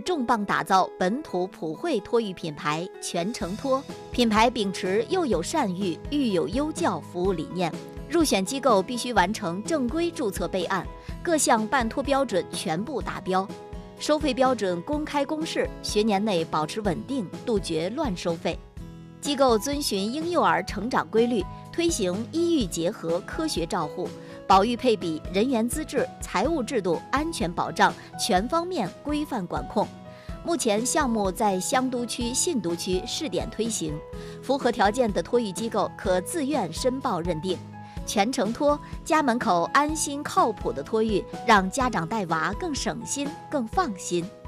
重磅打造本土普惠托育品牌全程托。品牌秉持幼有善育、育有优教服务理念，入选机构必须完成正规注册备案，各项办托标准全部达标，收费标准公开公示，学年内保持稳定，杜绝乱收费。机构遵循婴幼儿成长规律，推行医育结合科学照护，保育配比、人员资质、财务制度、安全保障全方面规范管控。目前项目在香都区、信都区试点推行，符合条件的托育机构可自愿申报认定。全程托，家门口安心靠谱的托育，让家长带娃更省心、更放心。